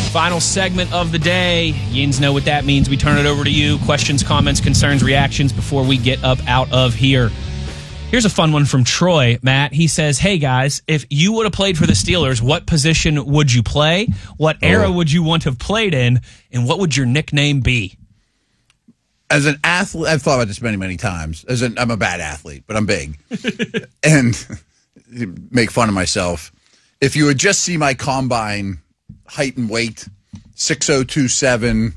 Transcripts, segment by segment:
Final segment of the day. Yins know what that means. We turn it over to you. Questions, comments, concerns, reactions before we get up out of here. Here's a fun one from Troy, Matt. He says, hey, guys, if you would have played for the Steelers, what position would you play? What era would you want to have played in? And what would your nickname be? As an athlete, I've thought about this many, many times. I'm a bad athlete, but I'm big. And make fun of myself. If you would just see my combine height and weight, 6'0", 2'7",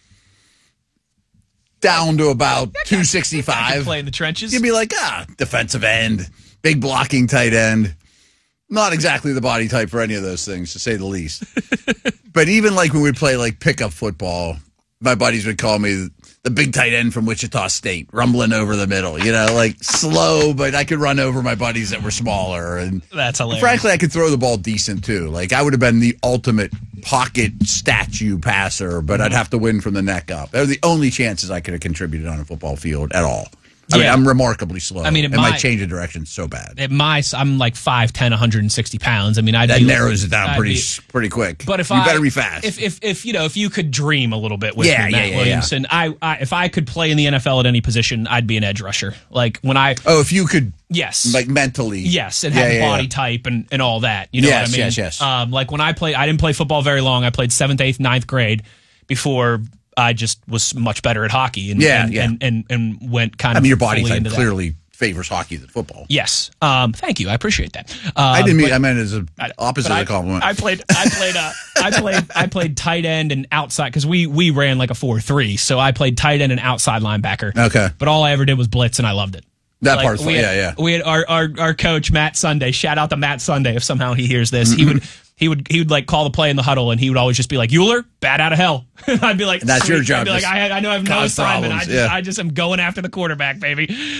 down to about 265. Play in the trenches. You'd be like, defensive end, big blocking tight end. Not exactly the body type for any of those things, to say the least. But even like when we'd play like pickup football, my buddies would call me the big tight end from Wichita State, rumbling over the middle, like slow, but I could run over my buddies that were smaller. And that's hilarious. Frankly, I could throw the ball decent too. Like I would have been the ultimate pocket statue passer, but I'd have to win from the neck up. That were the only chances I could have contributed on a football field at all. I mean, I'm remarkably slow. I mean, my change of direction so bad. I'm like 5'10", 160 pounds. I mean, that narrows it down pretty quick. But you better be fast. If you could dream a little bit with me, Matt Williamson, if I could play in the NFL at any position, I'd be an edge rusher. Like when if you could, yes, like mentally, yes, and have body type and all that. You know what I mean? Yes. Like when I didn't play football very long. I played 7th, 8th, 9th grade before I just was much better at hockey and went kind of. I mean, your body type into clearly favors hockey than football. Yes. Thank you. I appreciate that. I meant as an opposite of a compliment. I played tight end and outside because we ran like a 4-3, so I played tight end and outside linebacker. Okay. But all I ever did was blitz, and I loved it. That part's fun. We had our coach Matt Sunday. Shout out to Matt Sunday if somehow he hears this. He would like call the play in the huddle, and he would always just be like, Euler, bat out of hell. I'd be like, and that's your job. I'd be like, I know I have no assignment. Problems, I just am going after the quarterback, baby.